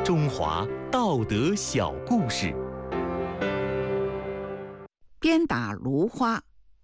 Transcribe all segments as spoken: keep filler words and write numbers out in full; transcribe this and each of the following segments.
中华道德小故事。 鞭打芦花。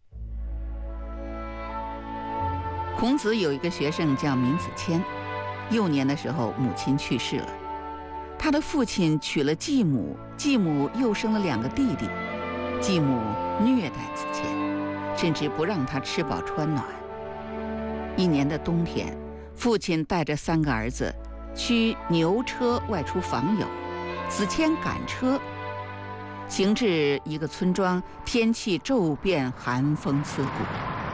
孔子有一个学生叫闵子骞，幼年的时候母亲去世了，他的父亲娶了继母，继母又生了两个弟弟，继母虐待子骞，甚至不让他吃饱穿暖。一年的冬天，父亲带着三个儿子驱牛车外出访友，子骞赶车，行至一个村庄，天气骤变，寒风刺骨。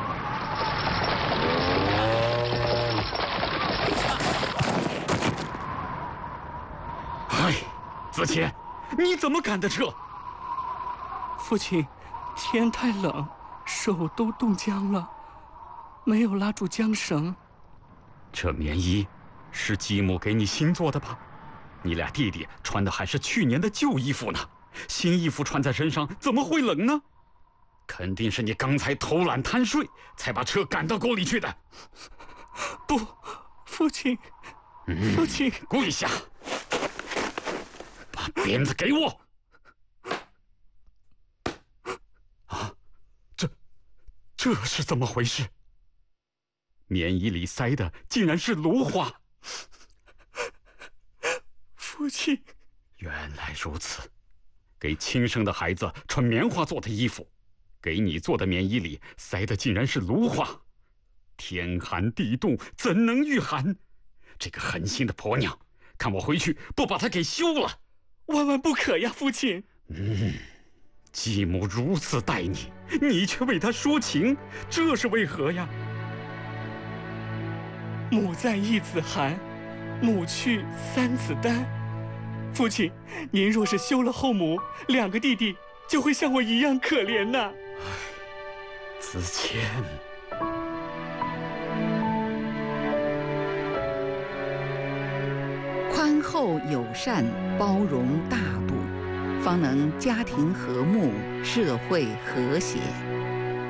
哎，子骞，你怎么赶的车？ 父亲，天太冷，手都冻僵了，没有拉住缰绳。 这棉衣是继母给你新做的吧？你俩弟弟穿的还是去年的旧衣服呢，新衣服穿在身上怎么会冷呢？肯定是你刚才偷懒贪睡，才把车赶到沟里去的。 不，父亲， 嗯、 父亲， 跪下，把鞭子给我！啊，这，这是怎么回事？棉衣里塞的竟然是芦花！ 父亲， 原来如此，给亲生的孩子穿棉花做的衣服，给你做的棉衣里塞的竟然是芦花！天寒地冻，怎能御寒？这个狠心的婆娘，看我回去不把她给休了！ 万万不可呀，父亲！ 嗯，继母如此待你，你却为她说情，这是为何呀？ 母在一子寒，母去三子丹。父亲，您若是休了后母，两个弟弟就会像我一样可怜呐。 子骞， 宽厚友善，包容大度，方能家庭和睦，社会和谐。